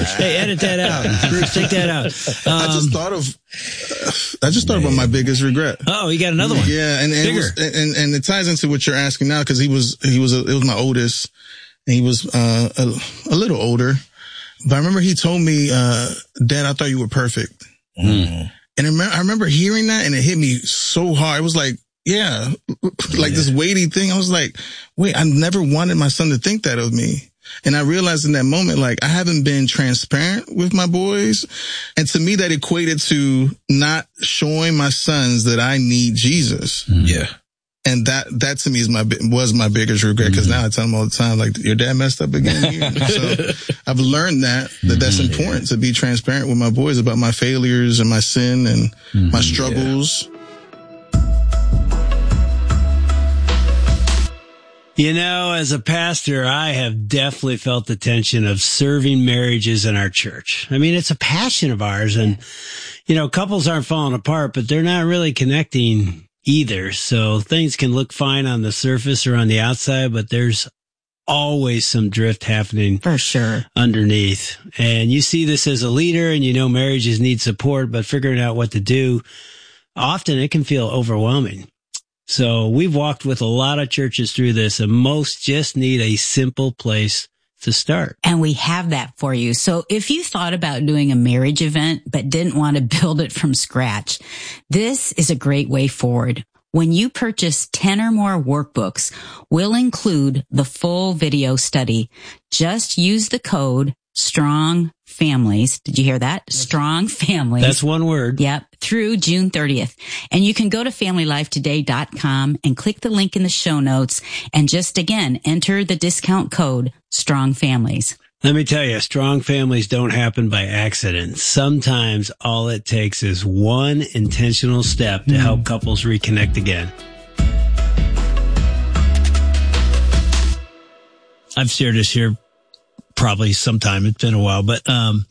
Hey, edit that out. Take that out. I just thought about my biggest regret. Oh, you got another one. Yeah, and it ties into what you're asking now, because it was my oldest, and he was a little older. But I remember he told me, Dad, I thought you were perfect. And I remember hearing that, and it hit me so hard. It was like, this weighty thing. I was like, wait, I never wanted my son to think that of me. And I realized in that moment, like, I haven't been transparent with my boys. And to me, that equated to not showing my sons that I need Jesus. Yeah. And that to me was my biggest regret, because now I tell them all the time, like, your dad messed up again. So I've learned that's important, to be transparent with my boys about my failures and my sin and my struggles. You know, as a pastor, I have definitely felt the tension of serving marriages in our church. I mean, it's a passion of ours, and, you know, couples aren't falling apart, but they're not really connecting either. So things can look fine on the surface or on the outside, but there's always some drift happening for sure underneath. And you see this as a leader, and you know marriages need support, but figuring out what to do, often it can feel overwhelming. So we've walked with a lot of churches through this, and most just need a simple place to start. And we have that for you. So if you thought about doing a marriage event but didn't want to build it from scratch, this is a great way forward. When you purchase 10 or more workbooks, we'll include the full video study. Just use the code Strong Families. Did you hear that? Strong Families. That's one word. Yep. Through June 30th. And you can go to FamilyLifeToday.com and click the link in the show notes, and just again, enter the discount code Strong Families. Let me tell you, strong families don't happen by accident. Sometimes all it takes is one intentional step to help couples reconnect again. I've shared this here probably sometime. It's been a while, but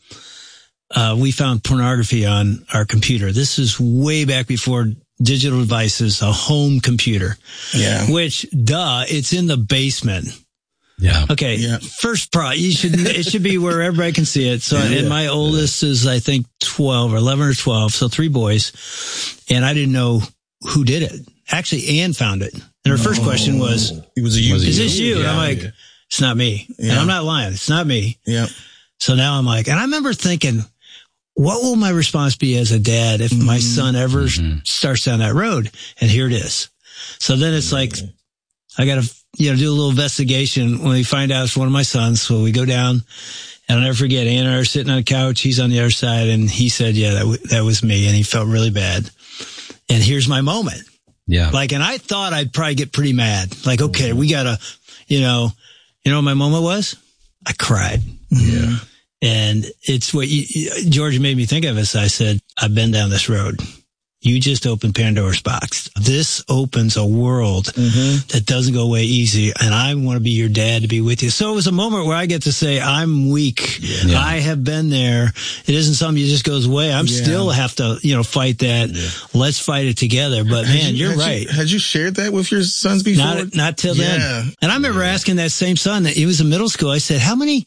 we found pornography on our computer. This is way back before digital devices, a home computer. Yeah. Which, it's in the basement. Yeah. Okay. Yeah. First it should be where everybody can see it. So, and my oldest is, I think, 11 or 12. So 3 boys. And I didn't know who did it. Actually, Ann found it. And her first question was, is this you? And I'm like, it's not me. Yeah. And I'm not lying. It's not me. Yeah. So now I'm like, and I remember thinking, what will my response be as a dad if my son ever starts down that road? And here it is. So then it's like, I got to, do a little investigation when we find out it's one of my sons. So we go down, and I'll never forget, Ann and I are sitting on the couch. He's on the other side, and he said, that was me. And he felt really bad. And here's my moment. Yeah. Like, and I thought I'd probably get pretty mad. Like, okay, we got to, you know what my moment was? I cried. Yeah. And it's what George made me think of as I said, I've been down this road. You just opened Pandora's box. This opens a world that doesn't go away easy, and I want to be your dad to be with you. So it was a moment where I get to say, I'm weak. Yeah. I have been there. It isn't something that just goes away. I'm still have to, fight that. Yeah. Let's fight it together. But man, you're right. Had you shared that with your sons before? Not till then. And I remember asking that same son, he was in middle school. I said,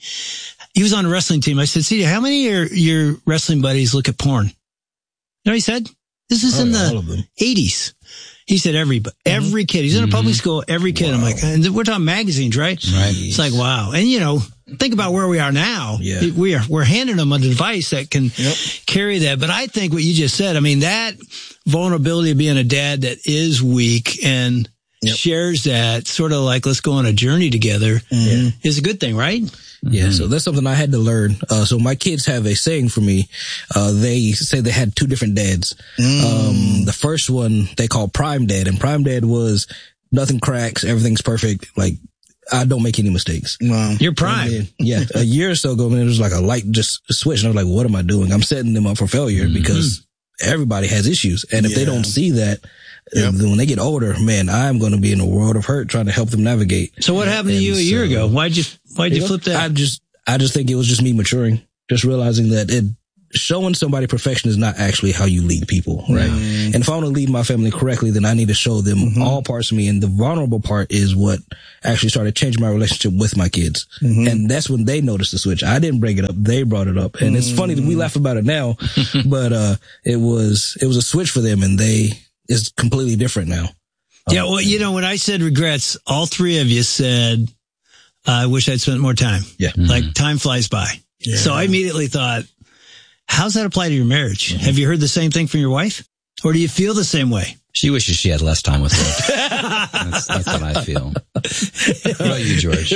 he was on a wrestling team. I said, CJ, how many of your wrestling buddies look at porn? You know what he said? This is in the 80s. He said every kid. He's in a public school, every kid. Wow. I'm like, and we're talking magazines, right? Right. It's like, wow. And think about where we are now. Yeah. We're handing them a device that can carry that. But I think what you just said, I mean, that vulnerability of being a dad that is weak and shares that, sort of like, let's go on a journey together, is a good thing, right? Yeah, so that's something I had to learn. So my kids have a saying for me. They say they had 2 different dads. The first one they call Prime Dad, and Prime Dad was nothing cracks, everything's perfect. Like, I don't make any mistakes. Wow. You're prime. Then, a year or so ago, man, it was like a light just switched, and I was like, what am I doing? I'm setting them up for failure because everybody has issues. And if they don't see that, then when they get older, man, I'm going to be in a world of hurt trying to help them navigate. So what happened to you a year ago? Why'd you flip that? I just think it was just me maturing, just realizing that showing somebody perfection is not actually how you lead people, right? And if I want to lead my family correctly, then I need to show them all parts of me. And the vulnerable part is what actually started changing my relationship with my kids. And that's when they noticed the switch. I didn't bring it up. They brought it up. And it's funny that we laugh about it now, but it was a switch for them, and it's completely different now. Yeah, well, you know, when I said regrets, all three of you said, I wish I'd spent more time. Yeah. Like time flies by. Yeah. So I immediately thought, how's that apply to your marriage? Have you heard the same thing from your wife? Or do you feel the same way? She wishes she had less time with me. That's what I feel. What about you, George?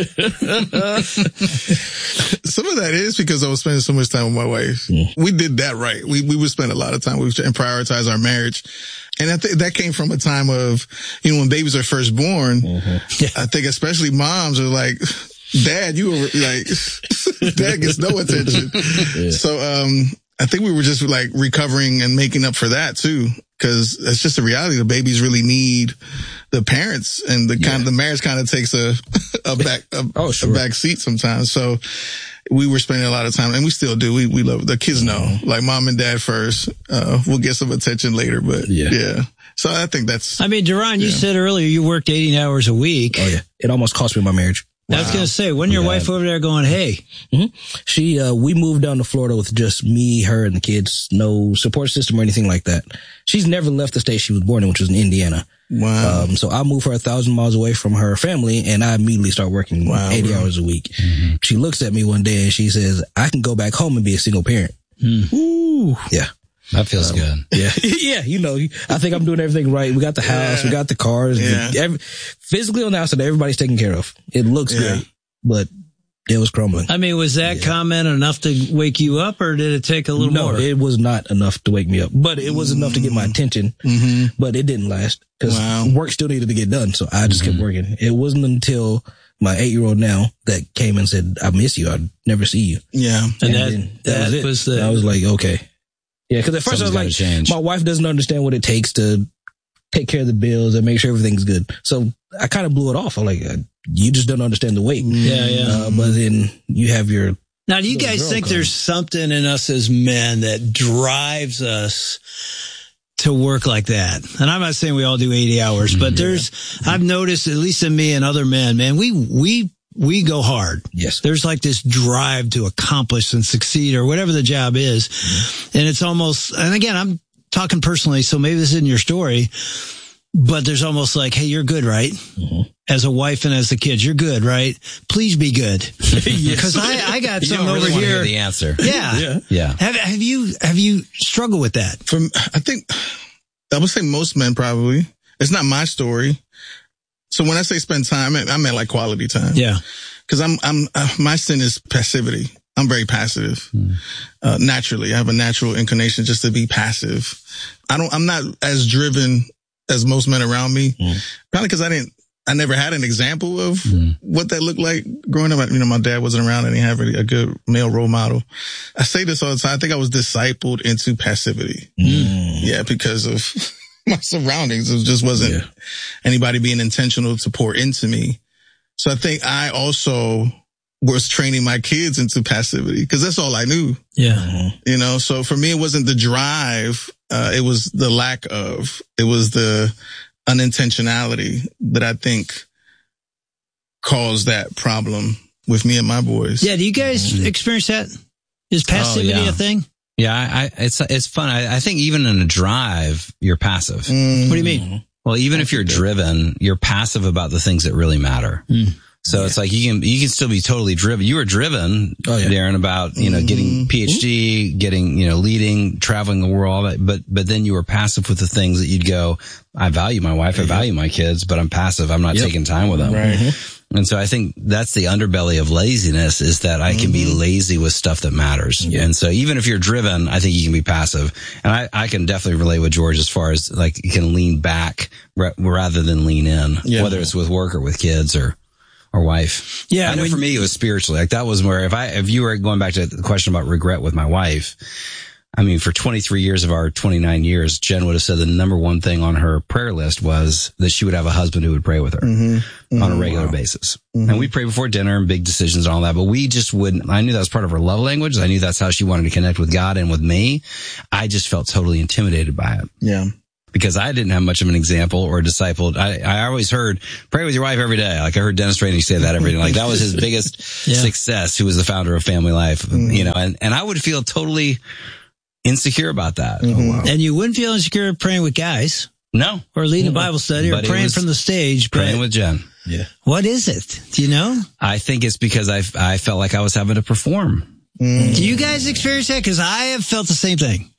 Some of that is because I was spending so much time with my wife. We did that right. We would spend a lot of time and prioritize our marriage. And I think that came from a time of, you know, when babies are first born, I think especially moms are like, Dad, you were like, Dad gets no attention. So, I think we were just like recovering and making up for that too. Cause it's just a reality. The babies really need the parents, and the marriage kind of takes a back seat sometimes. So we were spending a lot of time, and we still do. We love the kids know, like mom and dad first. We'll get some attention later, but yeah. So I think that's, I mean, Duran, you said earlier you worked 18 hours a week. Oh yeah. It almost cost me my marriage. I was going to say, wasn't your wife over there going, hey? We moved down to Florida with just me, her, and the kids. No support system or anything like that. She's never left the state she was born in, which was in Indiana. Wow. So I moved her 1,000 miles away from her family, and I immediately start working 80 hours a week. She looks at me one day and she says, I can go back home and be a single parent. Ooh. Yeah. That feels good. Yeah. Yeah. You know, I think I'm doing everything right. We got the house. We got the cars. Physically on the outside, everybody's taken care of. It looks great, but it was crumbling. I mean, was that comment enough to wake you up, or did it take a little more? No, it was not enough to wake me up, but it was enough to get my attention. But it didn't last because work still needed to get done. So I just kept working. It wasn't until my 8-year-old now that came and said, I miss you. I'd never see you. Yeah. And that was it. I was like, okay. Yeah, because at first I was like, my wife doesn't understand what it takes to take care of the bills and make sure everything's good. So I kind of blew it off. I'm like, you just don't understand the weight. But then you have your... Now, do you guys think there's something in us as men that drives us to work like that? And I'm not saying we all do 80 hours, but I've noticed, at least in me and other men, man, we go hard. Yes. There's like this drive to accomplish and succeed or whatever the job is. And it's almost, and again, I'm talking personally, so maybe this isn't your story, but there's almost like, hey, you're good, right? As a wife and as the kids, you're good, right? Please be good. Because I got some really over here. Hear the answer. Yeah. Have you struggled with that? I think, I would say most men probably. It's not my story. So when I say spend time, I meant like quality time. Yeah. Cause my sin is passivity. I'm very passive. Naturally, I have a natural inclination just to be passive. I'm not as driven as most men around me. Probably cause I never had an example of what that looked like growing up. You know, my dad wasn't around and he had a good male role model. I say this all the time. I think I was discipled into passivity. Yeah. Because of my surroundings. It just wasn't anybody being intentional to pour into me. So I think I also was training my kids into passivity because that's all I knew. Yeah. You know, so for me, it wasn't the drive. It was the lack of, it was the unintentionality that I think caused that problem with me and my boys. Yeah. Do you guys experience that? Is passivity a thing? Yeah, it's fun. I think even in a drive, you're passive. What do you mean? Well, even if you're driven, you're passive about the things that really matter. So it's like you can still be totally driven. You were driven, Darren, about, getting PhD, getting, leading, traveling the world, all that. But then you were passive with the things that you'd go, I value my wife, I value my kids, but I'm passive. I'm not taking time with them. Right. And so I think that's the underbelly of laziness, is that I can be lazy with stuff that matters. And so even if you're driven, I think you can be passive. And I can definitely relate with George as far as like you can lean back rather than lean in, whether it's with work or with kids or wife. Yeah. I know for me, it was spiritually. Like that was where if you were going back to the question about regret with my wife, I mean, for 23 years of our 29 years, Jen would have said the number one thing on her prayer list was that she would have a husband who would pray with her on a regular basis. And we pray before dinner and big decisions and all that, but we just wouldn't. I knew that was part of her love language. I knew that's how she wanted to connect with God and with me. I just felt totally intimidated by it. Yeah. Because I didn't have much of an example or a disciple. I always heard, pray with your wife every day. Like I heard Dennis Rainey say that every day. Like that was his biggest success, who was the founder of Family Life, you know, and I would feel totally insecure about that. Oh, wow. And you wouldn't feel insecure praying with guys. No. Or leading a Bible study or praying from the stage. Praying with Jen. Yeah. What is it? Do you know? I think it's because I felt like I was having to perform. Do you guys experience that? Because I have felt the same thing.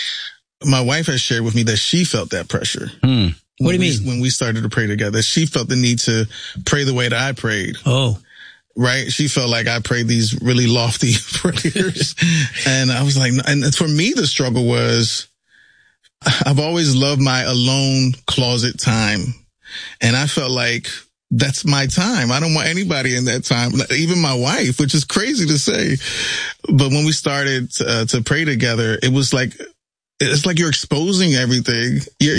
My wife has shared with me that she felt that pressure. What do you mean? When we started to pray together, she felt the need to pray the way that I prayed. Oh. Right? She felt like I prayed these really lofty prayers. And I was like, and for me, the struggle was, I've always loved my alone closet time. And I felt like that's my time. I don't want anybody in that time, even my wife, which is crazy to say. But when we started to pray together, it was like, it's like you're exposing everything.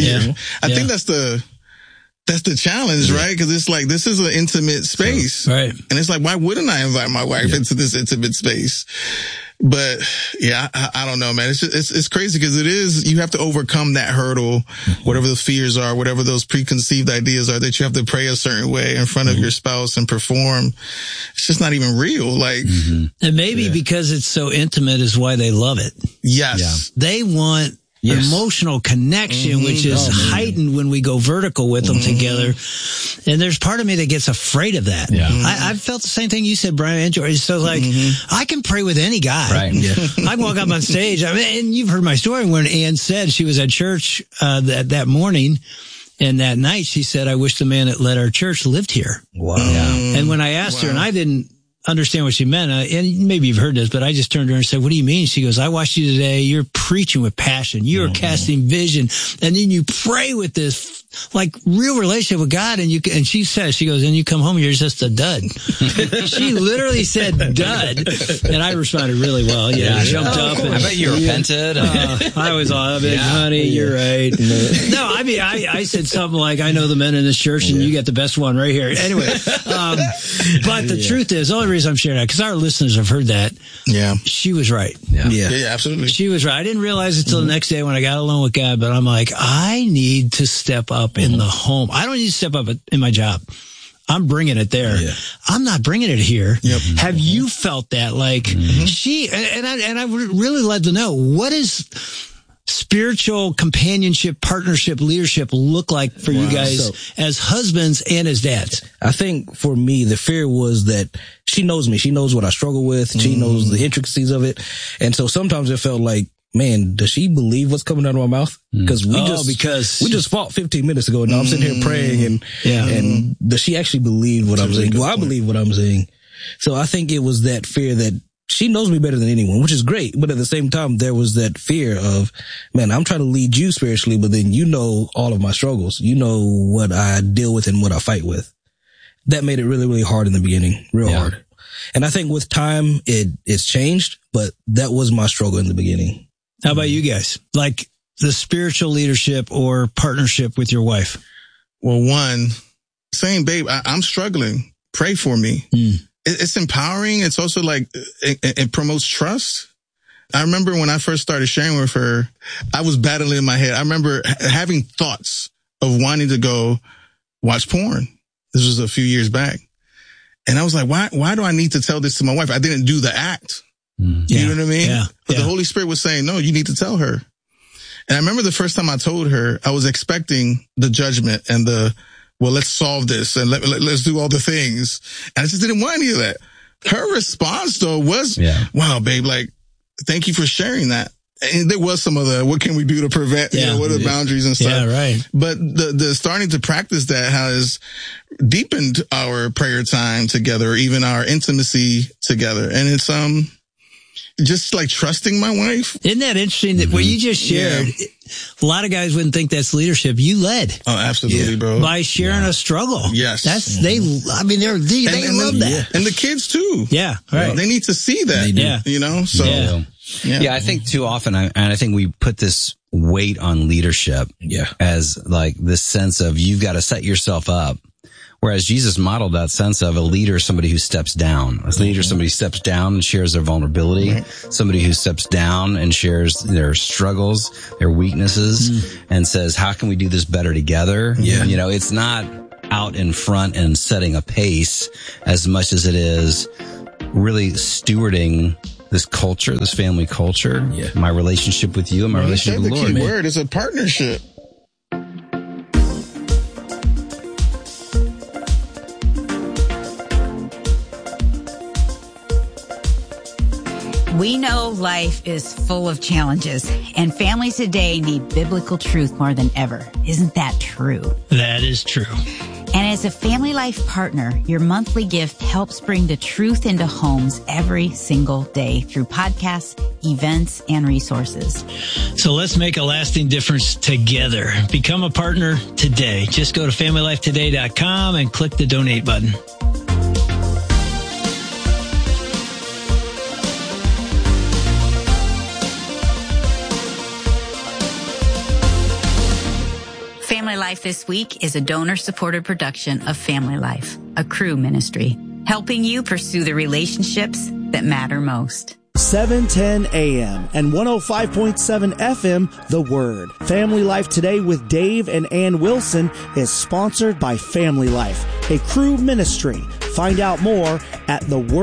I think that's the challenge, right? Because it's like, this is an intimate space. Right. And it's like, why wouldn't I invite my wife into this intimate space? But yeah, I don't know, man. It's crazy because you have to overcome that hurdle, whatever the fears are, whatever those preconceived ideas are, that you have to pray a certain way in front of your spouse and perform. It's just not even real. Like, and maybe because it's so intimate is why they love it. Yes. Yeah. They want emotional connection, which is heightened when we go vertical with them together. And there's part of me that gets afraid of that. Yeah. I've felt the same thing you said, Brian. So like, I can pray with any guy. Right. Yeah. I can walk up on stage. I mean, and you've heard my story when Ann said she was at church that morning. And that night she said, I wish the man that led our church lived here. Wow. Yeah. And when I asked her, and I didn't understand what she meant, and maybe you've heard this, but I just turned to her and said, what do you mean? She goes, I watched you today. You're preaching with passion. You are casting vision. And then you pray with this like real relationship with God. And she says, she goes, and you come home, you're just a dud. She literally said dud. And I responded really well. Yeah. I jumped up. And, I bet you repented. I was all of it. Honey, you're right. No, I mean, I said something like, I know the men in this church and you got the best one right here. Anyway, but the truth is, the only reason I'm sharing that, because our listeners have heard that. Yeah. She was right. Yeah, absolutely. She was right. I didn't realize it till the next day when I got alone with God, but I'm like, I need to step up in the home. I don't need to step up in my job. I'm bringing it there. Yeah. I'm not bringing it here. Yep. Have you felt that? Like she, and I would really like to know, what is spiritual companionship, partnership, leadership look like for you guys as husbands and as dads? I think for me, the fear was that she knows me. She knows what I struggle with. She knows the intricacies of it. And so sometimes it felt like, man, does she believe what's coming out of my mouth? Because we just fought 15 minutes ago. And now I'm sitting here praying and does she actually believe what I'm saying? Do I believe what I'm saying? So I think it was that fear that she knows me better than anyone, which is great. But at the same time, there was that fear of, man, I'm trying to lead you spiritually, but then you know all of my struggles. You know what I deal with and what I fight with. That made it really, really hard in the beginning, real hard. And I think with time, it's changed, but that was my struggle in the beginning. How about you guys? Like the spiritual leadership or partnership with your wife? Well, one, saying, babe, I'm struggling. Pray for me. It's empowering. It's also like, it promotes trust. I remember when I first started sharing with her, I was battling in my head. I remember having thoughts of wanting to go watch porn. This was a few years back. And I was like, why do I need to tell this to my wife? I didn't do the act. You know what I mean? Yeah. But the Holy Spirit was saying, no, you need to tell her. And I remember the first time I told her, I was expecting the judgment and well, let's solve this and let's do all the things. And I just didn't want any of that. Her response though was, wow, babe, like, thank you for sharing that. And there was some of what can we do to prevent, what are the boundaries and stuff. Yeah, right. But the starting to practice that has deepened our prayer time together, or even our intimacy together. And just like trusting my wife. Isn't that interesting that what you just shared? Yeah. A lot of guys wouldn't think that's leadership. You led. Oh, absolutely, bro. By sharing a struggle. Yes. They love that. And the kids too. Yeah. Right. They need to see that. Yeah. You know, so. Yeah, I think too often, I think we put this weight on leadership as like this sense of you've got to set yourself up. Whereas Jesus modeled that sense of a leader, somebody who steps down. A leader, somebody who steps down and shares their vulnerability. Somebody who steps down and shares their struggles, their weaknesses, and says, how can we do this better together? Yeah. You know, it's not out in front and setting a pace as much as it is really stewarding this culture, this family culture, my relationship with you and my relationship with the Lord. The key word is a partnership. We know life is full of challenges, and families today need biblical truth more than ever. Isn't that true? That is true. And as a Family Life partner, your monthly gift helps bring the truth into homes every single day through podcasts, events, and resources. So let's make a lasting difference together. Become a partner today. Just go to FamilyLifeToday.com and click the donate button. Family Life This Week is a donor-supported production of Family Life, a Cru ministry, helping you pursue the relationships that matter most. 710 AM and 105.7 FM, The Word. Family Life Today with Dave and Ann Wilson is sponsored by Family Life, a Cru ministry. Find out more at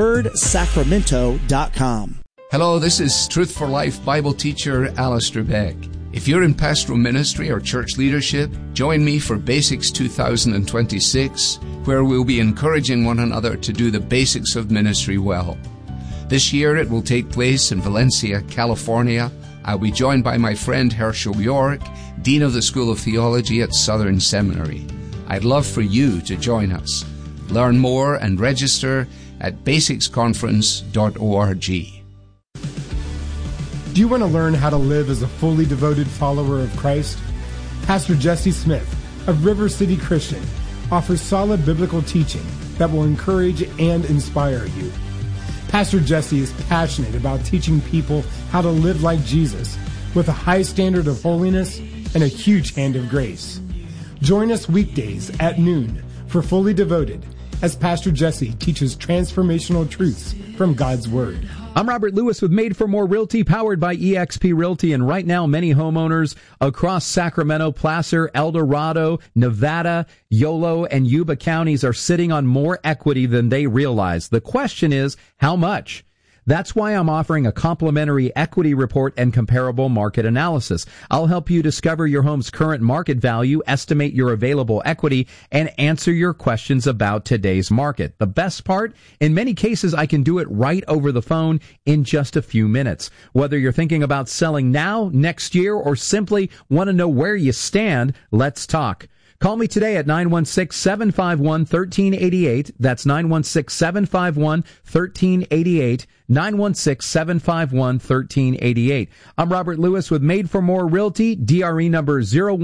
thewordsacramento.com. Hello, this is Truth for Life Bible teacher Alistair Beck. If you're in pastoral ministry or church leadership, join me for Basics 2026, where we'll be encouraging one another to do the basics of ministry well. This year it will take place in Valencia, California. I'll be joined by my friend Herschel York, Dean of the School of Theology at Southern Seminary. I'd love for you to join us. Learn more and register at basicsconference.org. Do you want to learn how to live as a fully devoted follower of Christ? Pastor Jesse Smith of River City Christian offers solid biblical teaching that will encourage and inspire you. Pastor Jesse is passionate about teaching people how to live like Jesus with a high standard of holiness and a huge hand of grace. Join us weekdays at noon for Fully Devoted as Pastor Jesse teaches transformational truths from God's Word. I'm Robert Lewis with Made for More Realty, powered by eXp Realty. And right now, many homeowners across Sacramento, Placer, El Dorado, Nevada, Yolo, and Yuba counties are sitting on more equity than they realize. The question is, how much? That's why I'm offering a complimentary equity report and comparable market analysis. I'll help you discover your home's current market value, estimate your available equity, and answer your questions about today's market. The best part, in many cases, I can do it right over the phone in just a few minutes. Whether you're thinking about selling now, next year, or simply want to know where you stand, let's talk. Call me today at 916-751-1388. That's 916-751-1388. 916-751-1388. I'm Robert Lewis with Made for More Realty, DRE number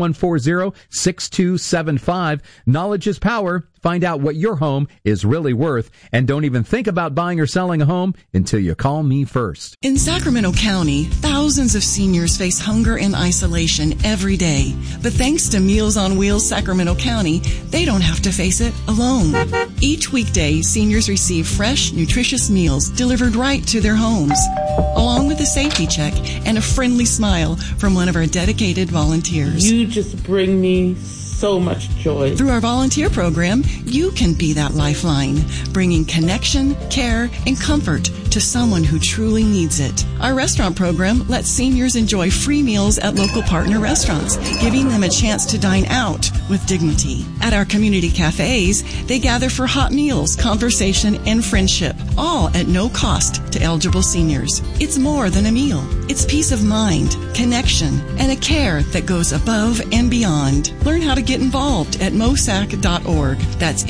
0140-6275. Knowledge is power. Find out what your home is really worth, and don't even think about buying or selling a home until you call me first. In Sacramento County, thousands of seniors face hunger and isolation every day. But thanks to Meals on Wheels Sacramento County, they don't have to face it alone. Each weekday, seniors receive fresh, nutritious meals delivered right to their homes, along with a safety check and a friendly smile from one of our dedicated volunteers. You just bring me so much joy. Through our volunteer program, you can be that lifeline, bringing connection, care, and comfort to someone who truly needs it. Our restaurant program lets seniors enjoy free meals at local partner restaurants, giving them a chance to dine out with dignity. At our community cafes, they gather for hot meals, conversation, and friendship, all at no cost to eligible seniors. It's more than a meal. It's peace of mind, connection, and a care that goes above and beyond. Learn how to Get involved at mosac.org. That's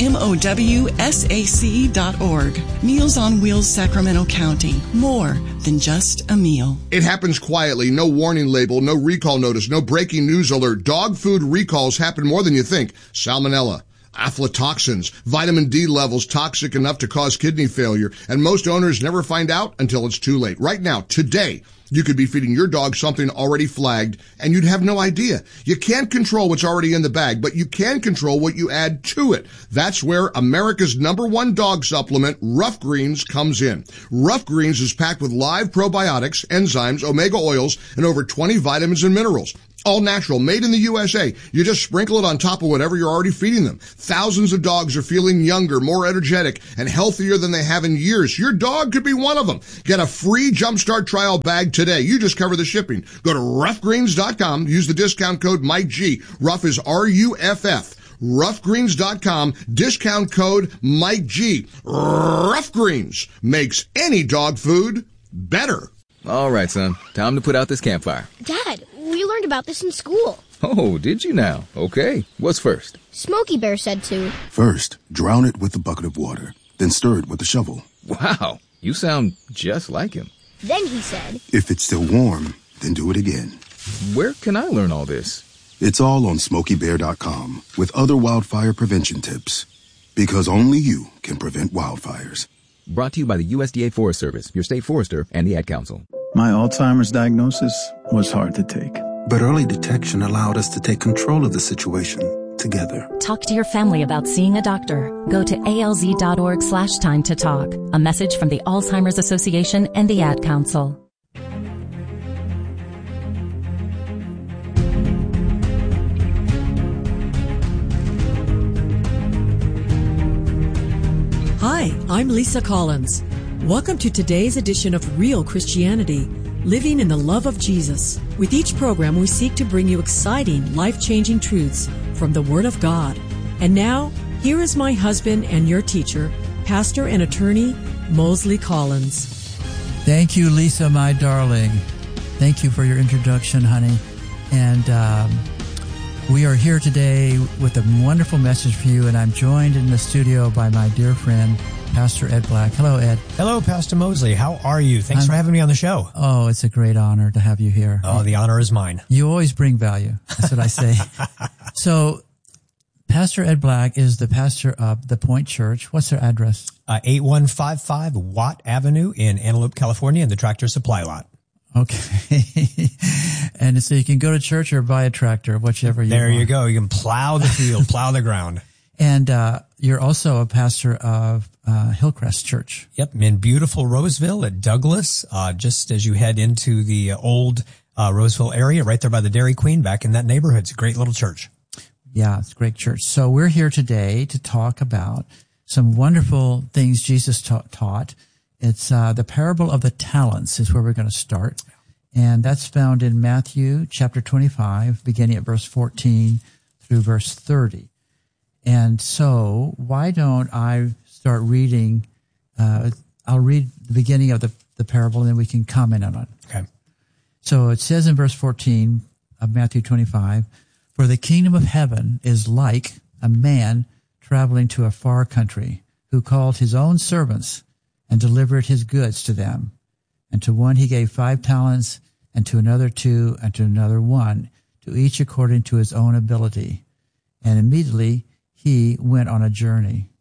MOWSAC.org. Meals on Wheels, Sacramento County. More than just a meal. It happens quietly. No warning label, no recall notice, no breaking news alert. Dog food recalls happen more than you think. Salmonella, aflatoxins, vitamin D levels toxic enough to cause kidney failure, and most owners never find out until it's too late. Right now, today, you could be feeding your dog something already flagged, and you'd have no idea. You can't control what's already in the bag, but you can control what you add to it. That's where America's #1 dog supplement, Rough Greens, comes in. Rough Greens is packed with live probiotics, enzymes, omega oils, and over 20 vitamins and minerals. All natural, made in the USA. You just sprinkle it on top of whatever you're already feeding them. Thousands of dogs are feeling younger, more energetic, and healthier than they have in years. Your dog could be one of them. Get a free Jumpstart trial bag today. You just cover the shipping. Go to roughgreens.com. Use the discount code MikeG. Rough is RUFF. Roughgreens.com. Discount code MikeG. Rough Greens makes any dog food better. All right, son. Time to put out this campfire. Dad, we learned about this in school. Oh, did you now? Okay. What's first? Smokey Bear said to. First, drown it with a bucket of water. Then stir it with a shovel. Wow. You sound just like him. Then he said, if it's still warm, then do it again. Where can I learn all this? It's all on SmokeyBear.com with other wildfire prevention tips. Because only you can prevent wildfires. Brought to you by the USDA Forest Service, your state forester, and the Ad Council. My Alzheimer's diagnosis was hard to take. But early detection allowed us to take control of the situation together. Talk to your family about seeing a doctor. Go to alz.org/time to talk. A message from the Alzheimer's Association and the Ad Council. Hi, I'm Lisa Collins. Welcome to today's edition of Real Christianity, Living in the Love of Jesus. With each program, we seek to bring you exciting, life-changing truths from the Word of God. And now, here is my husband and your teacher, pastor and attorney, Mosley Collins. Thank you, Lisa, my darling. Thank you for your introduction, honey. And we are here today with a wonderful message for you, and I'm joined in the studio by my dear friend, Pastor Ed Black. Hello, Ed. Hello, Pastor Mosley. How are you? Thanks for having me on the show. Oh, it's a great honor to have you here. Oh, the honor is mine. You always bring value. That's what I say. So, Pastor Ed Black is the pastor of the Point Church. What's their address? 8155 Watt Avenue in Antelope, California, in the Tractor Supply Lot. Okay. And so you can go to church or buy a tractor, whichever you want. There you go. You can plow the field, plow the ground. And you're also a pastor of Hillcrest Church. Yep, in beautiful Roseville at Douglas, just as you head into the old Roseville area, right there by the Dairy Queen, back in that neighborhood. It's a great little church. Yeah, it's a great church. So we're here today to talk about some wonderful things Jesus taught. It's the parable of the talents is where we're going to start. And that's found in Matthew chapter 25, beginning at verse 14 through verse 30. And so why don't I start reading, I'll read the beginning of the parable and then we can comment on it. Okay. So it says in verse 14 of Matthew 25, for the kingdom of heaven is like a man traveling to a far country who called his own servants and delivered his goods to them. And to one he gave 5 talents, and to another 2, and to another 1, to each according to his own ability. And immediately he went on a journey.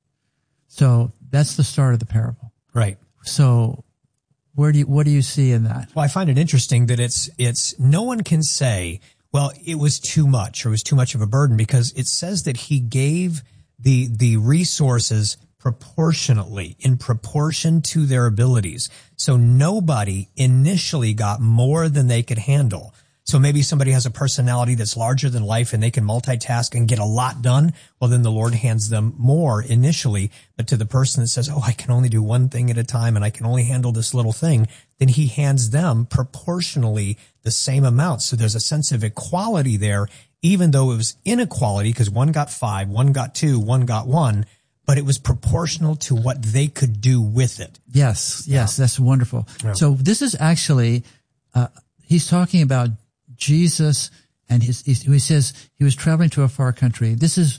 So that's the start of the parable. Right. So what do you see in that? Well, I find it interesting that it's no one can say, well, it was too much or it was too much of a burden, because it says that he gave the resources proportionately, in proportion to their abilities. So nobody initially got more than they could handle. So maybe somebody has a personality that's larger than life and they can multitask and get a lot done. Well, then the Lord hands them more initially. But to the person that says, oh, I can only do one thing at a time and I can only handle this little thing, then he hands them proportionally the same amount. So there's a sense of equality there, even though it was inequality, because one got 5, one got 2, one got 1. But it was proportional to what they could do with it. Yes, that's wonderful. Yeah. So this is actually, he's talking about Jesus And he says he was traveling to a far country. This is,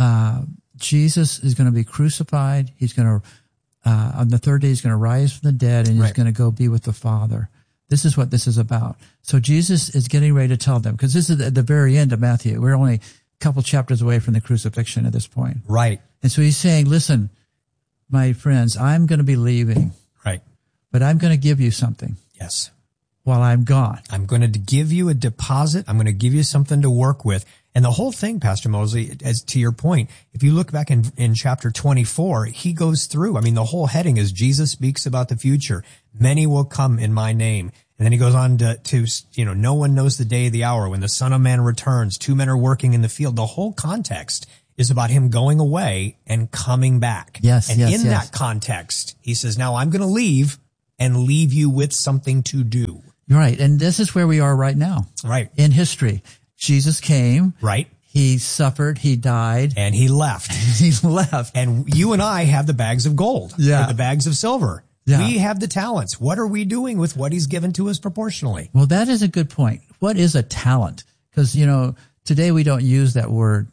Jesus is going to be crucified. He's going to, on the third day, he's going to rise from the dead, and he's going to go be with the Father. This is what this is about. So Jesus is getting ready to tell them, because this is at the very end of Matthew. We're only a couple chapters away from the crucifixion at this point. Right. And so he's saying, listen, my friends, I'm going to be leaving. Right. But I'm going to give you something. Yes. While I'm gone. I'm going to give you a deposit. I'm going to give you something to work with. And the whole thing, Pastor Mosley, as to your point, if you look back in chapter 24, he goes through, I mean, the whole heading is Jesus speaks about the future. Many will come in my name. And then he goes on to no one knows the day, the hour when the Son of Man returns. 2 men are working in the field. The whole context is about him going away and coming back. Yes. And in that context, he says, now I'm going to leave and leave you with something to do. Right. And this is where we are right now. Right. In history. Jesus came. Right. He suffered. He died. And he left. He left. And you and I have the bags of gold. Yeah. Or the bags of silver. Yeah. We have the talents. What are we doing with what he's given to us proportionally? Well, that is a good point. What is a talent? Because, today we don't use that word.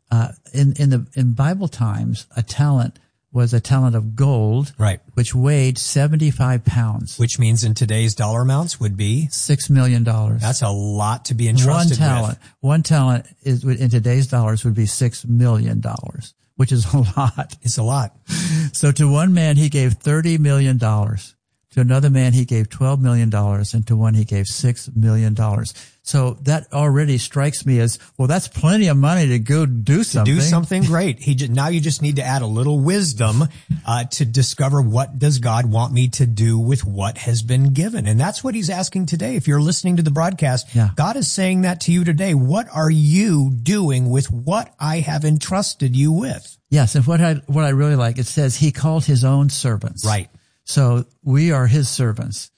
In Bible times, a talent was a talent of gold, right, which weighed 75 pounds. Which means in today's dollar amounts would be $6 million. That's a lot to be entrusted with. One talent is in today's dollars would be $6 million, which is a lot. It's a lot. So to one man, he gave $30 million. To another man, he gave $12 million, and to one, he gave $6 million. So that already strikes me as, well, that's plenty of money to go do something. To do something great. Now you just need to add a little wisdom to discover, what does God want me to do with what has been given? And that's what he's asking today. If you're listening to the broadcast, God is saying that to you today. What are you doing with what I have entrusted you with? Yes, and what I really like, it says he called his own servants. Right. So we are his servants,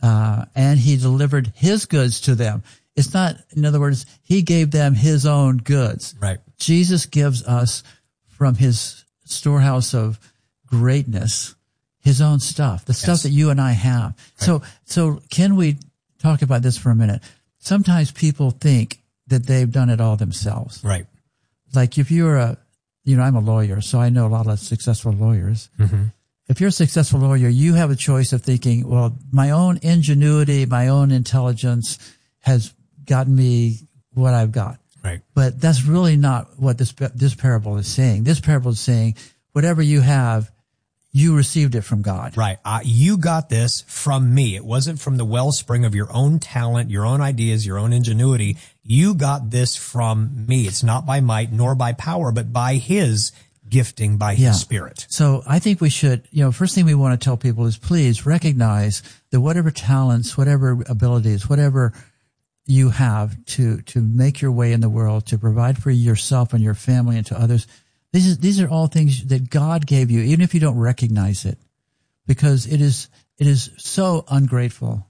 and he delivered his goods to them. It's not, in other words, he gave them his own goods. Right. Jesus gives us from his storehouse of greatness, his own stuff, the stuff that you and I have. Right. So can we talk about this for a minute? Sometimes people think that they've done it all themselves. Right. Like if you're I'm a lawyer, so I know a lot of successful lawyers. Mm-hmm. If you're a successful lawyer, you have a choice of thinking, well, my own ingenuity, my own intelligence has gotten me what I've got. Right. But that's really not what this parable is saying. This parable is saying, whatever you have, you received it from God. Right. You got this from me. It wasn't from the wellspring of your own talent, your own ideas, your own ingenuity. You got this from me. It's not by might nor by power, but by his gifting, by his Spirit. So I think we should, first thing we want to tell people is please recognize that whatever talents, whatever abilities, whatever you have to make your way in the world, to provide for yourself and your family and to others, these are all things that God gave you, even if you don't recognize it, because it is so ungrateful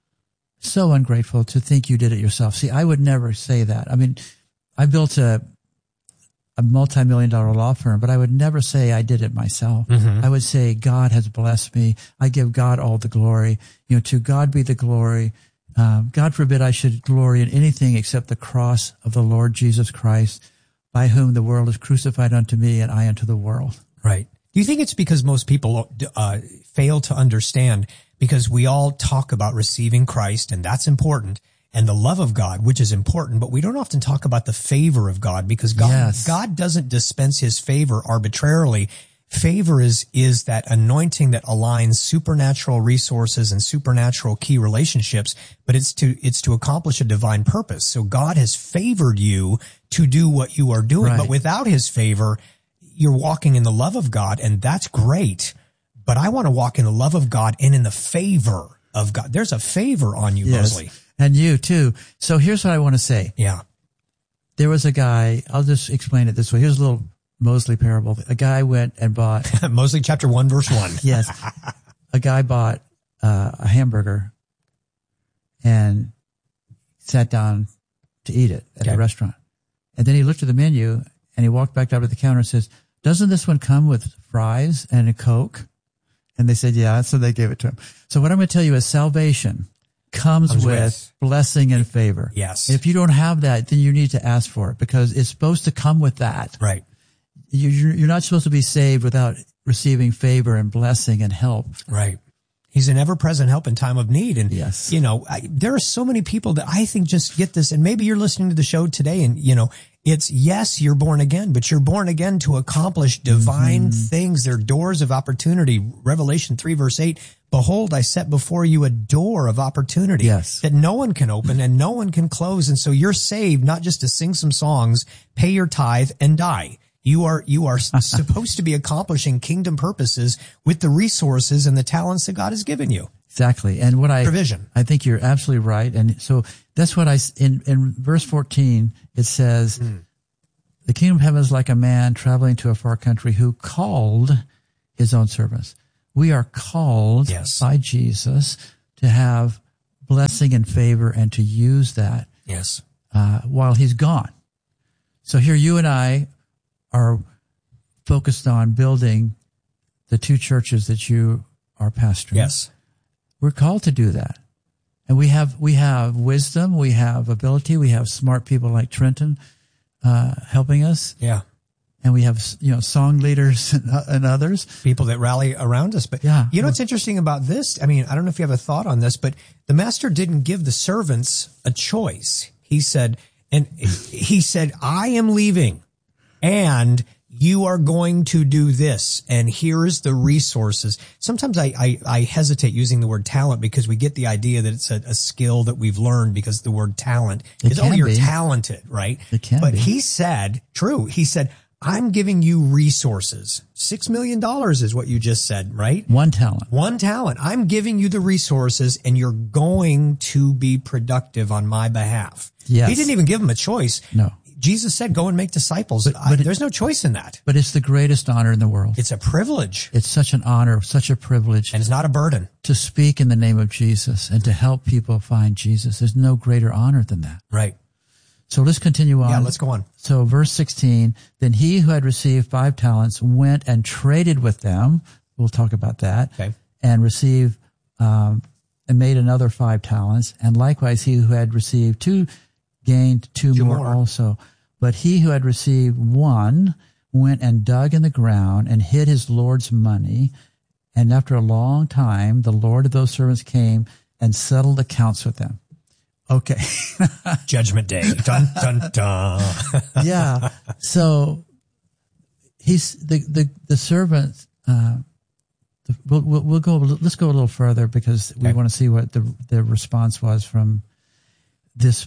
to think you did it yourself. See, I would never say that. I mean, I built a multi-million-dollar law firm, but I would never say I did it myself. Mm-hmm. I would say God has blessed me. I give God all the glory. To God be the glory. God forbid I should glory in anything except the cross of the Lord Jesus Christ, by whom the world is crucified unto me and I unto the world. Right. Do you think it's because most people fail to understand, because we all talk about receiving Christ, and that's important, and the love of God, which is important, but we don't often talk about the favor of God, because God doesn't dispense his favor arbitrarily. Favor is that anointing that aligns supernatural resources and supernatural key relationships, but it's to accomplish a divine purpose. So God has favored you to do what you are doing, but without his favor, you're walking in the love of God, and that's great. But I want to walk in the love of God and in the favor of God. There's a favor on you, Mosley. And you too. So here's what I want to say. Yeah. There was a guy, I'll just explain it this way. Here's a little Mosley parable. A guy went and bought Mosley chapter 1, verse 1. Yes. A guy bought a hamburger and sat down to eat it at a restaurant. And then he looked at the menu and he walked back up to the counter and says, "Doesn't this one come with fries and a Coke?" And they said, "Yeah." So they gave it to him. So what I'm going to tell you is salvation comes with blessing and favor. Yes. If you don't have that, then you need to ask for it because it's supposed to come with that. Right. You're not supposed to be saved without receiving favor and blessing and help. Right. He's an ever-present help in time of need. And, yes. There are so many people that I think just get this. And maybe you're listening to the show today and, it's, yes, you're born again, but you're born again to accomplish divine things. They're doors of opportunity. Revelation 3 verse 8, behold, I set before you a door of opportunity that no one can open and no one can close. And so you're saved not just to sing some songs, pay your tithe and die. You are supposed to be accomplishing kingdom purposes with the resources and the talents that God has given you. Exactly. And provision. I think you're absolutely right. And so that's what in verse 14, it says, the kingdom of heaven is like a man traveling to a far country who called his own servants. We are called by Jesus to have blessing and favor and to use that while he's gone. So here you and I are focused on building the two churches that you are pastoring. Yes. We're called to do that. And we have wisdom, we have ability, we have smart people like Trenton, helping us. Yeah. And we have, song leaders and others. People that rally around us. But what's interesting about this? I mean, I don't know if you have a thought on this, but the master didn't give the servants a choice. He said, I am leaving and you are going to do this, and here's the resources. Sometimes I hesitate using the word talent because we get the idea that it's a skill that we've learned because the word talent is, you're talented, right? It can be. But he said, I'm giving you resources. $6 million is what you just said, right? One talent. I'm giving you the resources and you're going to be productive on my behalf. Yes. He didn't even give them a choice. No. Jesus said, go and make disciples. But there's no choice in that. But it's the greatest honor in the world. It's a privilege. It's such an honor, such a privilege. And it's not a burden. To speak in the name of Jesus and to help people find Jesus. There's no greater honor than that. Right. So let's continue on. Yeah, let's go on. So verse 16, then he who had received 5 talents went and traded with them. We'll talk about that. Okay. And received, and made another 5 talents. And likewise, he who had received 2 gained 2 more also. But he who had received 1 went and dug in the ground and hid his Lord's money. And after a long time, the Lord of those servants came and settled accounts with them. Okay. Judgment day. Dun, dun, dun. Yeah. So he's the servant, let's go a little further because we want to see what the response was from this,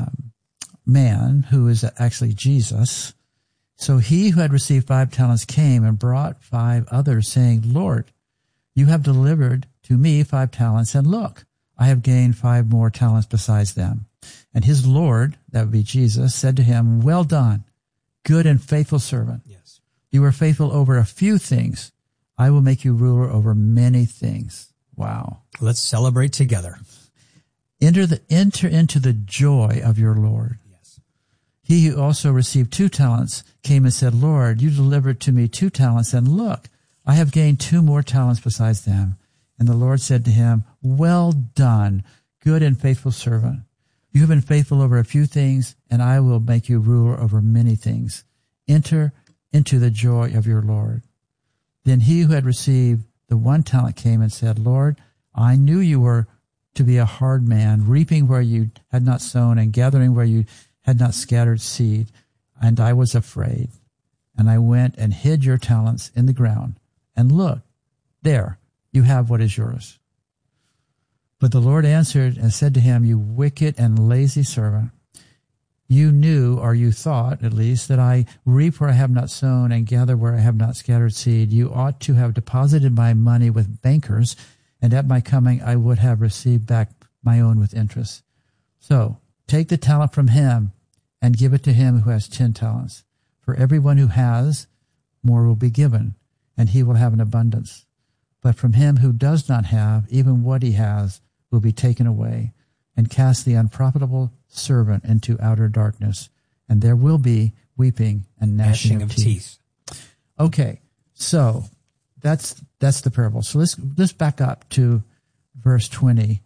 man who is actually Jesus. So he who had received 5 talents came and brought 5 others, saying, Lord, you have delivered to me 5 talents, and look, I have gained 5 more talents besides them. And his Lord, that would be Jesus, said to him, well done, good and faithful servant. Yes. You were faithful over a few things. I will make you ruler over many things. Wow. Let's celebrate together. Enter into the joy of your Lord. He who also received 2 talents came and said, Lord, you delivered to me 2 talents, and look, I have gained 2 more talents besides them. And the Lord said to him, well done, good and faithful servant. You have been faithful over a few things, and I will make you ruler over many things. Enter into the joy of your Lord. Then he who had received the 1 talent came and said, Lord, I knew you were to be a hard man, reaping where you had not sown and gathering where you had not scattered seed, and I was afraid. And I went and hid your talents in the ground. And look, there, you have what is yours. But the Lord answered and said to him, you wicked and lazy servant, you knew, or you thought at least, that I reap where I have not sown and gather where I have not scattered seed. You ought to have deposited my money with bankers, and at my coming I would have received back my own with interest. So take the talent from him and give it to him who has 10 talents. For everyone who has, more will be given, and he will have an abundance. But from him who does not have, even what he has will be taken away. And cast the unprofitable servant into outer darkness, and there will be weeping and gnashing of teeth. Okay, so that's the parable. So let's back up to verse 20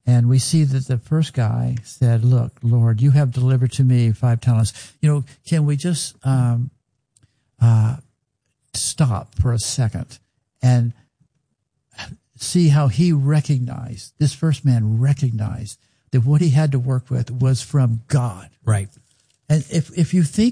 And we see that the first guy said, look, Lord, you have delivered to me 5 talents. Can we just stop for a second and see how this first man recognized that what he had to work with was from God. Right. And if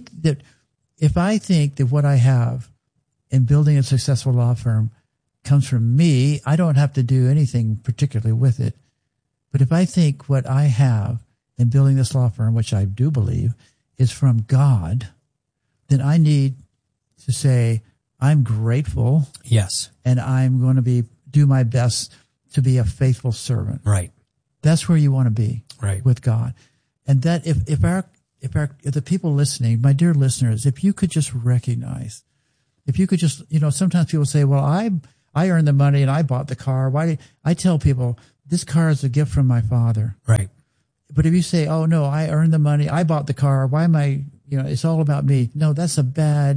I think that what I have in building a successful law firm comes from me, I don't have to do anything particularly with it. But if I think what I have in building this law firm, which I do believe, is from God, then I need to say, I'm grateful. Yes. And I'm going to do my best to be a faithful servant. Right. That's where you want to be. Right. With God. And that if the people listening, my dear listeners, if you could just recognize, if you could just, sometimes people say, well, I earned the money and I bought the car. I tell people this car is a gift from my Father. Right. But if you say, oh no, I earned the money, I bought the car, why am I, it's all about me. No, that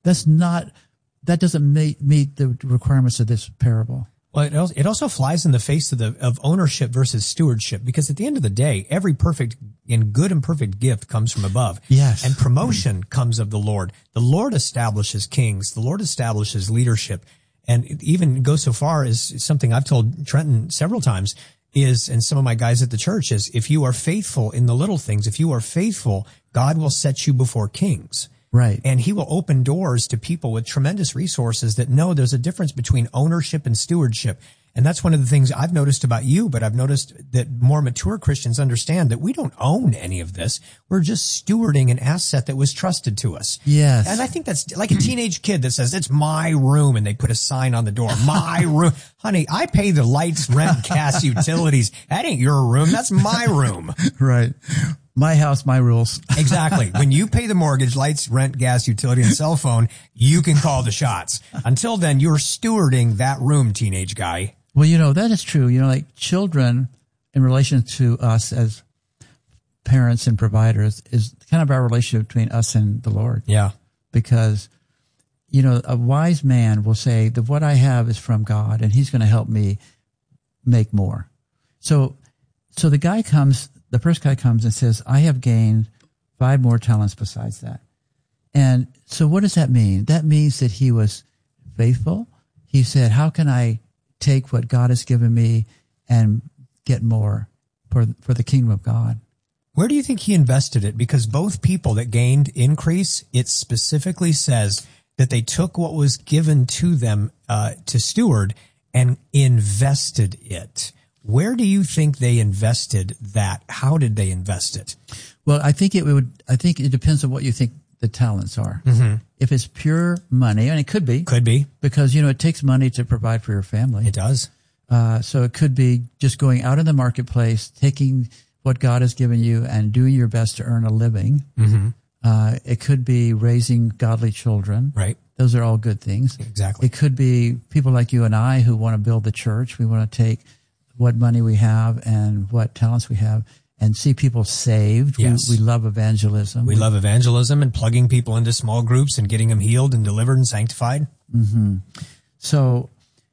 doesn't meet the requirements of this parable. Well, it also flies in the face of ownership versus stewardship, because at the end of the day, every perfect and good and perfect gift comes from above. Yes. And promotion comes of the Lord. The Lord establishes kings. The Lord establishes leadership. And it even goes so far as something I've told Trenton several times and some of my guys at the church is, if you are faithful in the little things, if you are faithful, God will set you before kings. Right. And he will open doors to people with tremendous resources that know there's a difference between ownership and stewardship. And that's one of the things I've noticed about you, but I've noticed that more mature Christians understand that we don't own any of this. We're just stewarding an asset that was trusted to us. Yes. And I think that's like a teenage kid that says, it's my room, and they put a sign on the door, my room. Honey, I pay the lights, rent, gas, utilities. That ain't your room. That's my room. Right. My house, my rules. Exactly. When you pay the mortgage, lights, rent, gas, utility, and cell phone, you can call the shots. Until then, you're stewarding that room, teenage guy. Well, that is true. Like children in relation to us as parents and providers is kind of our relationship between us and the Lord. Yeah. Because, a wise man will say that what I have is from God and he's going to help me make more. So the first guy comes and says, I have gained 5 more talents besides that. And so what does that mean? That means that he was faithful. He said, how can I take what God has given me and get more for the kingdom of God? Where do you think he invested it? Because both people that gained increase, it specifically says that they took what was given to them to steward and invested it. Where do you think they invested that? How did they invest it? Well, I think it depends on what you think the talents are. Mm-hmm. If it's pure money, and it could be, because, it takes money to provide for your family. It does. So it could be just going out in the marketplace, taking what God has given you and doing your best to earn a living. Mm-hmm. It could be raising godly children. Right. Those are all good things. Exactly. It could be people like you and I who want to build the church. We want to take what money we have and what talents we have and see people saved. Yes. We love evangelism. We love evangelism and plugging people into small groups and getting them healed and delivered and sanctified. Mm-hmm. So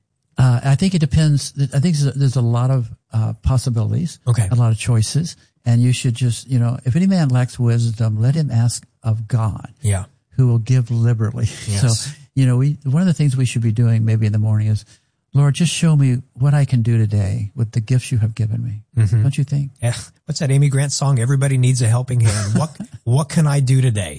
I think it depends. I think there's a lot of possibilities, a lot of choices. And you should just, if any man lacks wisdom, let him ask of God, who will give liberally. Yes. So, one of the things we should be doing maybe in the morning is, Lord, just show me what I can do today with the gifts you have given me. Mm-hmm. Don't you think? Yeah. What's that Amy Grant song? Everybody needs a helping hand. What can I do today?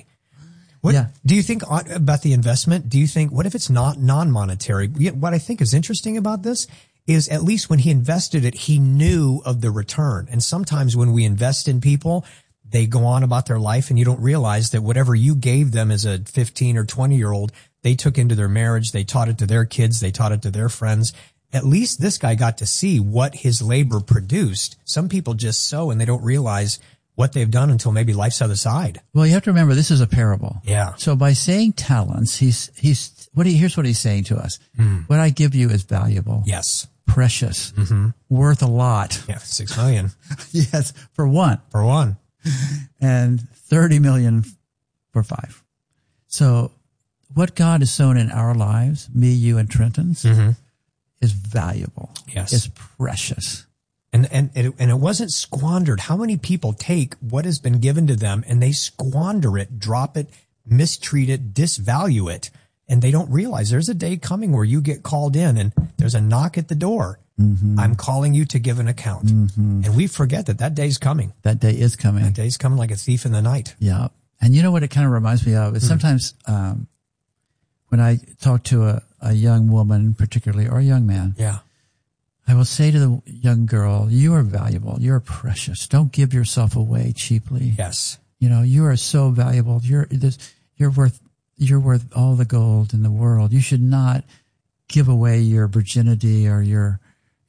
Do you think about the investment? Do you think, what if it's not non-monetary? What I think is interesting about this is at least when he invested it, he knew of the return. And sometimes when we invest in people, they go on about their life and you don't realize that whatever you gave them as a 15 or 20-year-old, they took into their marriage, they taught it to their kids, they taught it to their friends. At least this guy got to see what his labor produced. Some people just sow and they don't realize what they've done until maybe life's other side. Well, you have to remember this is a parable. Yeah. So by saying talents, here's what he's saying to us. What I give you is valuable. Yes. Precious. Mm-hmm. Worth a lot. Yeah, $6 million. Yes, for one. For one. And $30 million for 5. So what God has sown in our lives, me, you, and Trenton's, is valuable. Yes. It's precious. And it wasn't squandered. How many people take what has been given to them and they squander it, drop it, mistreat it, disvalue it, and they don't realize there's a day coming where you get called in and there's a knock at the door. Mm-hmm. I'm calling you to give an account. Mm-hmm. And we forget that day's coming. That day is coming. That day's coming like a thief in the night. Yeah. And you know what it kind of reminds me of? Is sometimes when I talk to a young woman particularly, or a young man, yeah, I will say to the young girl, you are valuable. You're precious. Don't give yourself away cheaply. Yes. You know, you are so valuable. You're worth all the gold in the world. You should not give away your virginity or your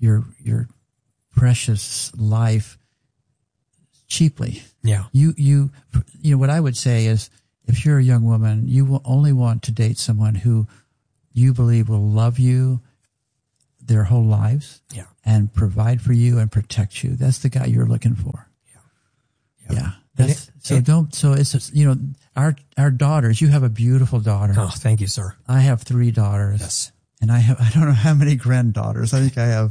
precious life cheaply. Yeah. You know, what I would say is, if you're a young woman, you will only want to date someone who you believe will love you their whole lives, yeah, and provide for you and protect you. That's the guy you're looking for. Yeah. So it's, you know, our daughters, you have a beautiful daughter. Oh, thank you, sir. I have 3 daughters. Yes. And I don't know how many granddaughters. I think I have,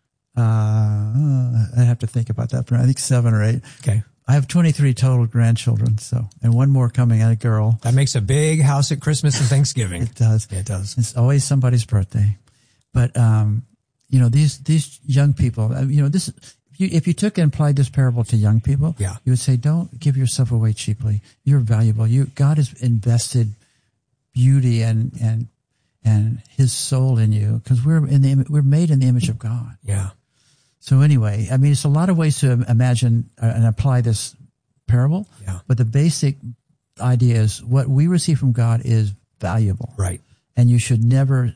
I have to think about that, but I think 7 or 8. Okay. I have 23 total grandchildren, and 1 more coming, and a girl. That makes a big house at Christmas and Thanksgiving. It does. It does. It's always somebody's birthday. But, you know, these young people, you know, if you took and applied this parable to young people, yeah, you would say, don't give yourself away cheaply. You're valuable. God has invested beauty and his soul in you, because we're made in the image of God. Yeah. So anyway, I mean, it's a lot of ways to imagine and apply this parable. Yeah. But the basic idea is what we receive from God is valuable. Right. And you should never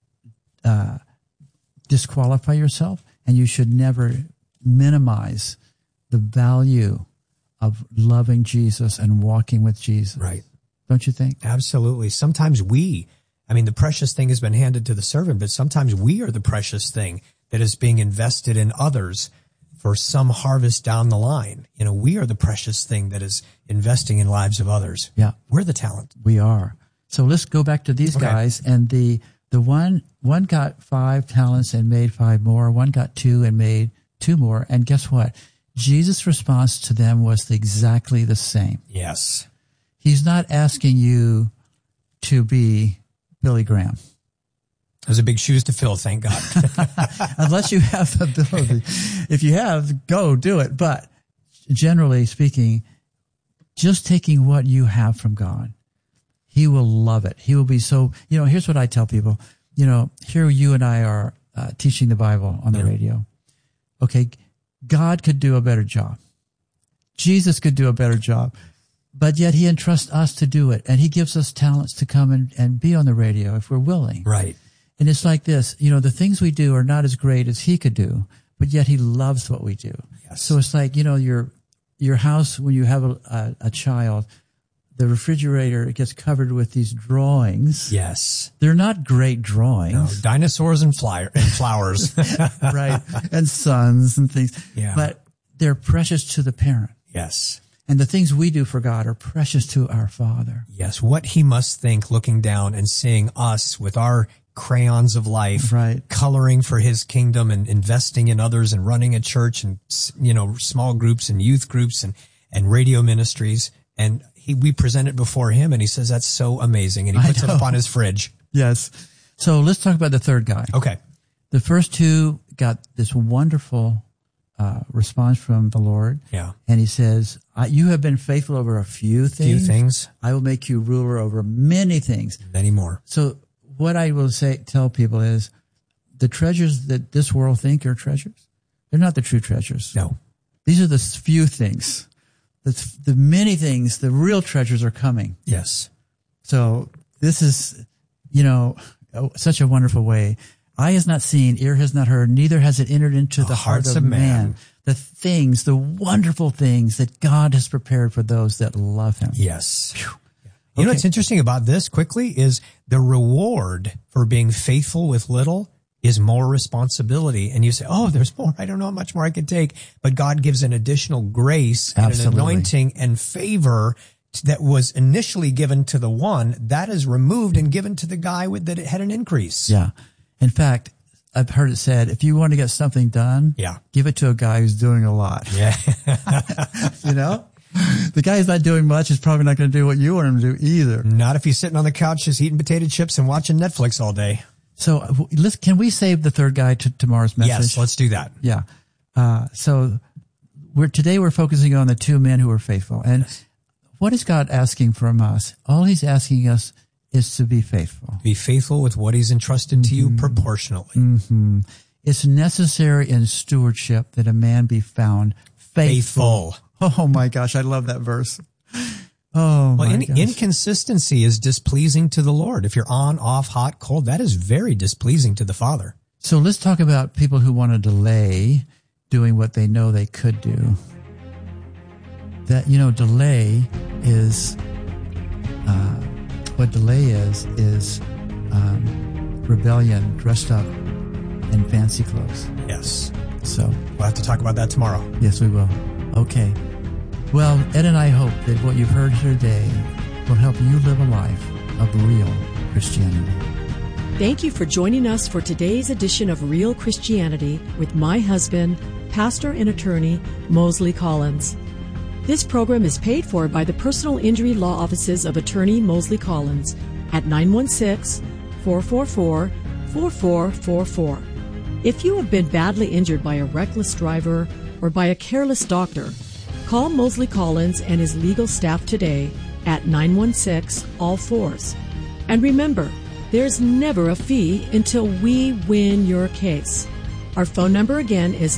disqualify yourself, and you should never minimize the value of loving Jesus and walking with Jesus. Right. Don't you think? Absolutely. Sometimes the precious thing has been handed to the servant, but sometimes we are the precious thing that is being invested in others for some harvest down the line. You know, we are the precious thing that is investing in lives of others. Yeah. We're the talent. We are. So let's go back to these guys. And the one got 5 talents and made 5 more. One got 2 and made 2 more. And guess what? Jesus' response to them was exactly the same. Yes. He's not asking you to be Billy Graham. Those are big shoes to fill, thank God. Unless you have the ability. If you have, go do it. But generally speaking, just taking what you have from God, he will love it. He will be so, you know, here's what I tell people. You know, here you and I are teaching the Bible on the radio. Okay, God could do a better job. Jesus could do a better job. But yet he entrusts us to do it. And he gives us talents to come and be on the radio if we're willing. Right. And it's like this, you know, the things we do are not as great as he could do, but yet he loves what we do. Yes. So it's like, you know, your house, when you have a child, the refrigerator gets covered with these drawings. Yes. They're not great drawings. No, dinosaurs and flowers. Right. And suns and things. Yeah. But they're precious to the parent. Yes. And the things we do for God are precious to our Father. Yes. What he must think looking down and seeing us with our crayons of life, right, coloring for his kingdom and investing in others and running a church and, you know, small groups and youth groups and radio ministries. And we present it before him and he says, that's so amazing. And he puts it up on his fridge. Yes. So let's talk about the third guy. Okay. The first 2 got this wonderful response from the Lord. Yeah. And he says, you have been faithful over a few things. I will make you ruler over many things. Many more. So what I will tell people is the treasures that this world think are treasures, they're not the true treasures. No. These are the few things. The many things, the real treasures are coming. Yes. So this is, you know, such a wonderful way. Eye has not seen, ear has not heard, neither has it entered into the heart of man. The wonderful things that God has prepared for those that love him. Yes. Whew. You know what's interesting about this quickly is the reward for being faithful with little is more responsibility. And you say, oh, there's more. I don't know how much more I could take. But God gives an additional grace and an anointing and favor that was initially given to the one that is removed and given to the guy that it had an increase. Yeah. In fact, I've heard it said, if you want to get something done, give it to a guy who's doing a lot. Yeah. You know? The guy who's not doing much is probably not going to do what you want him to do either. Not if he's sitting on the couch just eating potato chips and watching Netflix all day. So can we save the third guy to tomorrow's message? Yes, let's do that. Yeah. So today we're focusing on the two men who are faithful. And what is God asking from us? All he's asking us is to be faithful. Be faithful with what he's entrusted to you proportionally. Mm-hmm. It's necessary in stewardship that a man be found faithful. Oh my gosh, I love that verse. Oh, well, my gosh. Inconsistency is displeasing to the Lord. If you're on, off, hot, cold, that is very displeasing to the Father. So let's talk about people who want to delay doing what they know they could do. That, delay is, what delay is rebellion dressed up in fancy clothes. Yes. So we'll have to talk about that tomorrow. Yes, we will. Okay. Well, Ed and I hope that what you've heard here today will help you live a life of real Christianity. Thank you for joining us for today's edition of Real Christianity with my husband, pastor and attorney, Mosley Collins. This program is paid for by the personal injury law offices of attorney Mosley Collins at 916-444-4444. If you have been badly injured by a reckless driver or by a careless doctor, call Mosley Collins and his legal staff today at 916-ALL-4s. And remember, there's never a fee until we win your case. Our phone number again is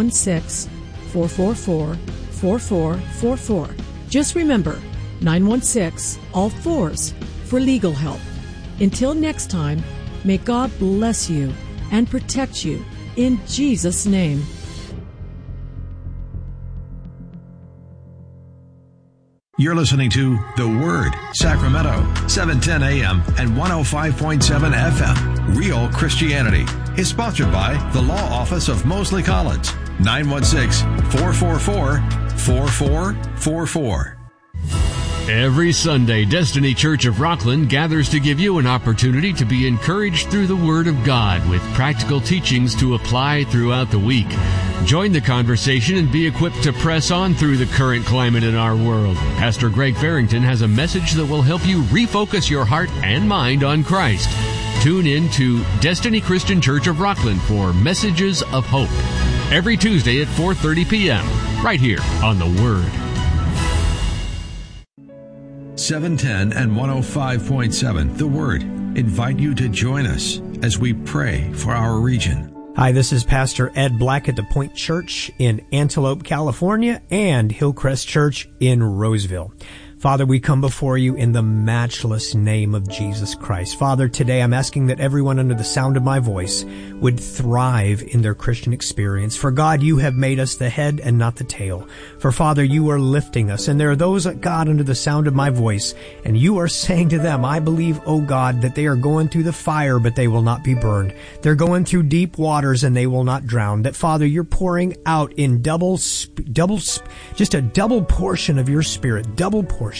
916-444-4444. Just remember, 916-ALL-4s for legal help. Until next time, may God bless you and protect you in Jesus' name. You're listening to The Word, Sacramento, 710 AM and 105.7 FM. Real Christianity is sponsored by the Law Office of Mosley Collins, 916-444-4444. Every Sunday, Destiny Church of Rockland gathers to give you an opportunity to be encouraged through the Word of God with practical teachings to apply throughout the week. Join the conversation and be equipped to press on through the current climate in our world. Pastor Greg Farrington has a message that will help you refocus your heart and mind on Christ. Tune in to Destiny Christian Church of Rockland for Messages of Hope every Tuesday at 4:30 p.m. right here on The Word. 710 and 105.7 The Word invite you to join us as we pray for our region. Hi, this is Pastor Ed Black at the Point Church in Antelope, California, and Hillcrest Church in Roseville. Father, we come before you in the matchless name of Jesus Christ. Father, today I'm asking that everyone under the sound of my voice would thrive in their Christian experience. For God, you have made us the head and not the tail. For Father, you are lifting us. And there are those, God, under the sound of my voice, and you are saying to them, I believe, oh God, that they are going through the fire, but they will not be burned. They're going through deep waters and they will not drown. That Father, you're pouring out in just a double portion of your Spirit, double portion.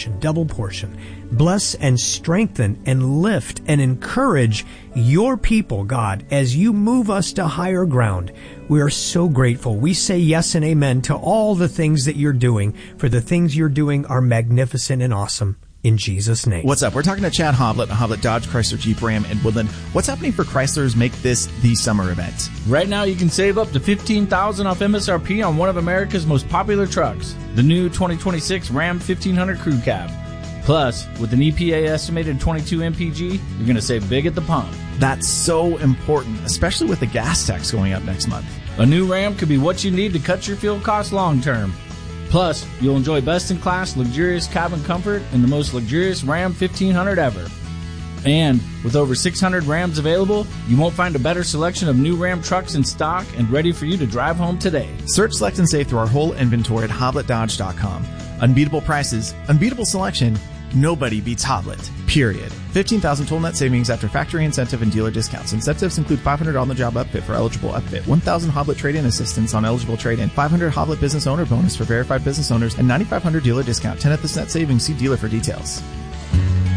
Bless and strengthen and lift and encourage your people, God, as you move us to higher ground. We are so grateful. We say yes and amen to all the things that you're doing, for the things you're doing are magnificent and awesome. In Jesus' name. What's up? We're talking to Chad Hoblet, Hoblet Dodge Chrysler Jeep Ram in Woodland. What's happening for Chryslers Make This the Summer event? Right now, you can save up to $15,000 off MSRP on one of America's most popular trucks, the new 2026 Ram 1500 Crew Cab. Plus, with an EPA estimated 22 mpg, you're going to save big at the pump. That's so important, especially with the gas tax going up next month. A new Ram could be what you need to cut your fuel costs long term. Plus, you'll enjoy best-in-class, luxurious cabin comfort in the most luxurious Ram 1500 ever. And with over 600 Rams available, you won't find a better selection of new Ram trucks in stock and ready for you to drive home today. Search, select, and save through our whole inventory at HobletDodge.com. Unbeatable prices, unbeatable selection, nobody beats Hoblet, period. 15,000 total net savings after factory incentive and dealer discounts. Incentives include $500 on-the-job upfit for eligible upfit, 1,000 Hoblet trade-in assistance on eligible trade-in, 500 Hoblet business owner bonus for verified business owners, and 9,500 dealer discount. 10th net savings. See dealer for details.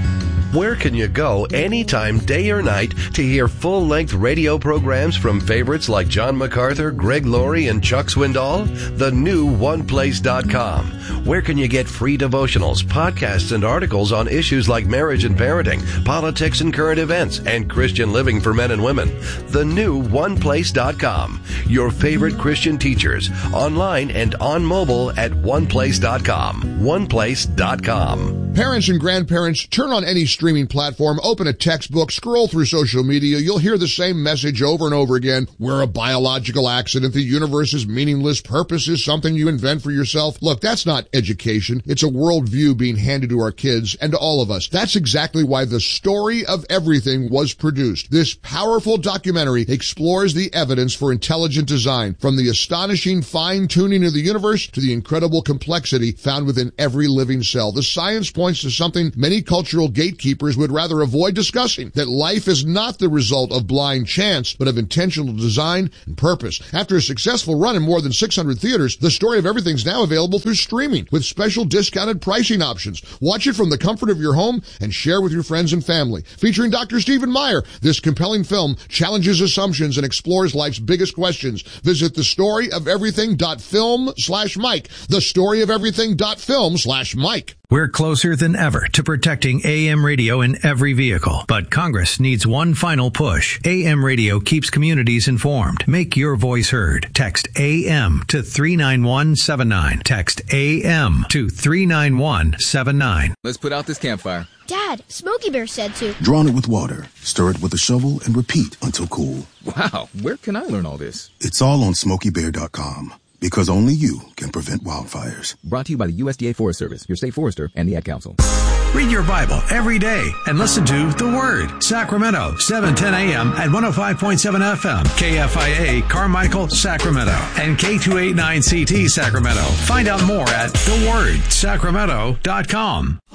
Where can you go anytime, day or night, to hear full-length radio programs from favorites like John MacArthur, Greg Laurie, and Chuck Swindoll? TheNewOnePlace.com. Where can you get free devotionals, podcasts, and articles on issues like marriage and parenting, politics and current events, and Christian living for men and women? TheNewOnePlace.com. Your favorite Christian teachers, online and on mobile at OnePlace.com. OnePlace.com. Parents and grandparents, turn on any streaming platform, open a textbook, scroll through social media. You'll hear the same message over and over again. We're a biological accident. The universe is meaningless. Purpose is something you invent for yourself. Look, that's not education. It's a worldview being handed to our kids and to all of us. That's exactly why The Story of Everything was produced. This powerful documentary explores the evidence for intelligent design, from the astonishing fine-tuning of the universe to the incredible complexity found within every living cell. The science points to something many cultural gatekeepers would rather avoid discussing, that life is not the result of blind chance, but of intentional design and purpose. After a successful run in more than 600 theaters, The Story of Everything is now available through streaming with special discounted pricing options. Watch it from the comfort of your home and share with your friends and family. Featuring Dr. Stephen Meyer, this compelling film challenges assumptions and explores life's biggest questions. Visit thestoryofeverything.film/Mike. Thestoryofeverything.film/Mike. We're closer than ever to protecting AM radio in every vehicle, but Congress needs one final push. AM radio keeps communities informed. Make your voice heard. Text AM to 39179. Text AM to 39179. Let's put out this campfire. Dad, Smokey Bear said to. Drawn it with water, stir it with a shovel, and repeat until cool. Wow, where can I learn all this? It's all on SmokeyBear.com. Because only you can prevent wildfires. Brought to you by the USDA Forest Service, your state forester, and the Ad Council. Read your Bible every day and listen to The Word. Sacramento, 7:10 a.m. at 105.7 FM. KFIA, Carmichael, Sacramento. And K289CT, Sacramento. Find out more at thewordsacramento.com.